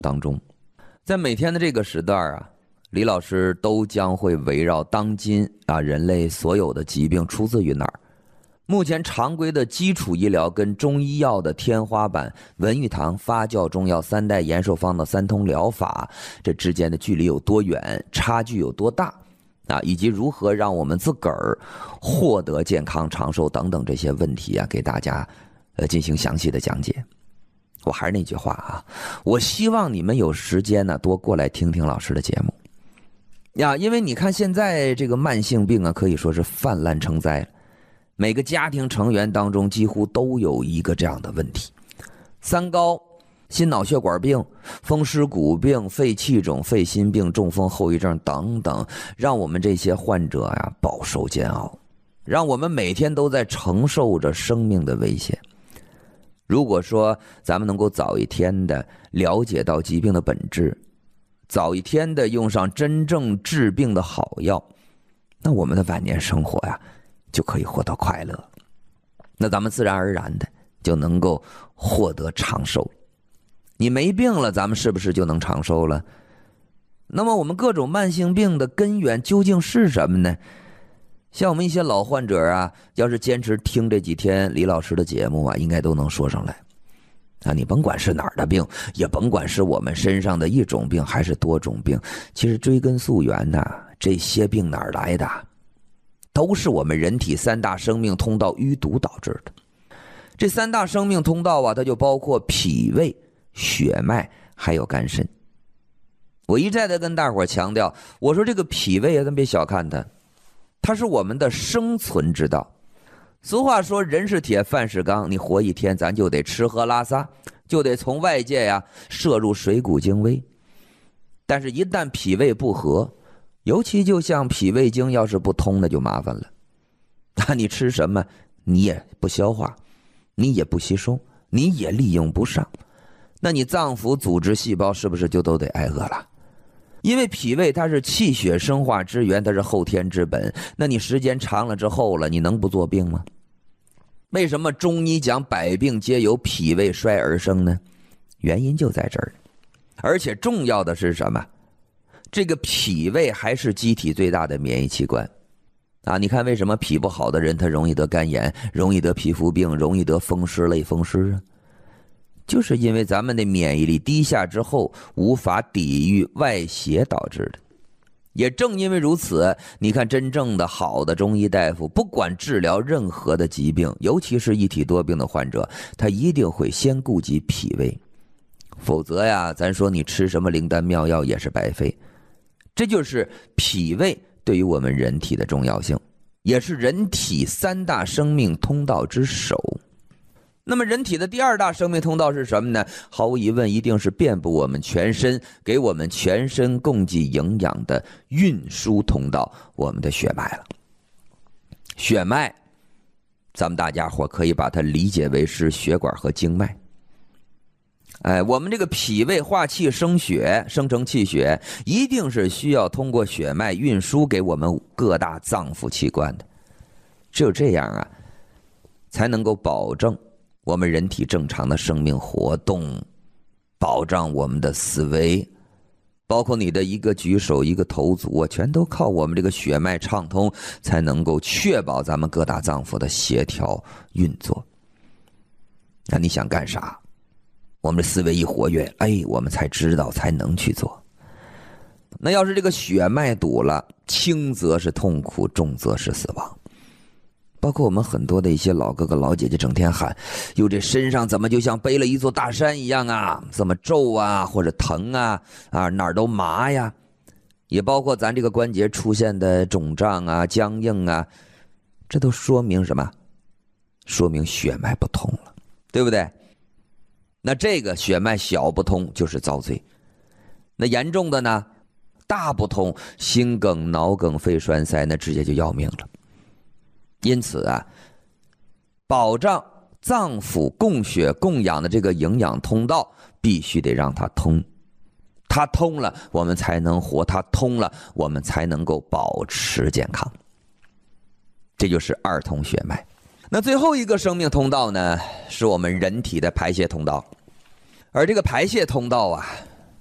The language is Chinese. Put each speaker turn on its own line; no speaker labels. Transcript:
当中。在每天的这个时段啊，李老师都将会围绕当今人类所有的疾病出自于哪儿，目前常规的基础医疗跟中医药的天花板文玉堂发酵中药三代延寿方的三通疗法，这之间的距离有多远，差距有多大以及如何让我们自个儿获得健康长寿等等这些问题给大家进行详细的讲解。我还是那句话我希望你们有时间多过来听听老师的节目因为你看现在这个慢性病可以说是泛滥成灾了，每个家庭成员当中几乎都有一个这样的问题，三高、心脑血管病、风湿骨病、肺气肿、肺心病、中风后遗症等等，让我们这些患者饱受煎熬，让我们每天都在承受着生命的危险。如果说咱们能够早一天的了解到疾病的本质，早一天的用上真正治病的好药，那我们的晚年生活就可以获得快乐，那咱们自然而然的就能够获得长寿。你没病了，咱们是不是就能长寿了？那么我们各种慢性病的根源究竟是什么呢？像我们一些老患者要是坚持听这几天李老师的节目应该都能说上来你甭管是哪儿的病，也甭管是我们身上的一种病还是多种病，其实追根溯源这些病哪儿来的？都是我们人体三大生命通道淤堵导致的。这三大生命通道它就包括脾胃、血脉还有肝肾。我一再的跟大伙强调，我说这个脾胃咱别小看它是我们的生存之道。俗话说人是铁饭是钢，你活一天咱就得吃喝拉撒，就得从外界摄入水谷精微。但是一旦脾胃不和，尤其就像脾胃经要是不通，那就麻烦了。那你吃什么你也不消化，你也不吸收，你也利用不上，那你脏腑组织细胞是不是就都得挨饿了？因为脾胃它是气血生化之源，它是后天之本，那你时间长了之后你能不做病吗？为什么中医讲百病皆由脾胃衰而生呢？原因就在这儿。而且重要的是什么？这个脾胃还是机体最大的免疫器官你看为什么脾不好的人他容易得肝炎，容易得皮肤病，容易得风湿类风湿就是因为咱们的免疫力低下之后无法抵御外邪导致的。也正因为如此，你看真正的好的中医大夫，不管治疗任何的疾病，尤其是一体多病的患者，他一定会先顾及脾胃，否则咱说你吃什么灵丹妙药也是白费。这就是脾胃对于我们人体的重要性，也是人体三大生命通道之首。那么人体的第二大生命通道是什么呢？毫无疑问一定是遍布我们全身，给我们全身供给营养的运输通道，我们的血脉了。血脉咱们大家伙可以把它理解为是血管和经脉。我们这个脾胃化气生血，生成气血，一定是需要通过血脉运输给我们各大脏腑器官的。只有这样才能够保证我们人体正常的生命活动，保障我们的思维，包括你的一个举手一个投足全都靠我们这个血脉畅通，才能够确保咱们各大脏腑的协调运作。那你想干啥？我们的思维一活跃，我们才知道，才能去做。那要是这个血脉堵了，轻则是痛苦，重则是死亡。包括我们很多的一些老哥哥老姐姐整天喊，哟，这身上怎么就像背了一座大山一样这么皱或者疼哪儿都麻呀。也包括咱这个关节出现的肿胀僵硬这都说明什么？说明血脉不通了，对不对？那这个血脉小不通就是遭罪，那严重的呢，大不通，心梗、脑梗、肺栓塞，那直接就要命了。因此保障脏腑供血供养的这个营养通道必须得让它通，它通了我们才能活，它通了我们才能够保持健康。这就是二通血脉。那最后一个生命通道呢，是我们人体的排泄通道。而这个排泄通道